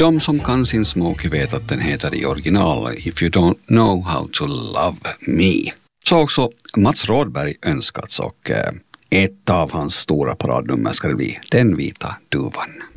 De som kan sin Smokey vet att den heter i original If You Don't Know How To Love Me. Så också Mats Rådberg önskats, och ett av hans stora paradnummer ska det bli Den vita duvan.